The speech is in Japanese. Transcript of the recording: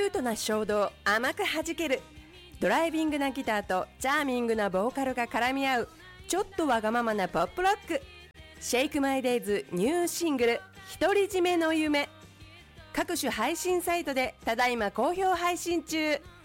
ートな衝動甘く弾ける、ドライビングなギターとチャーミングなボーカルが絡み合うちょっとわがままなポップロック、シェイクマイデイズニューシングル独り占めの夢、各種配信サイトでただいま好評配信中。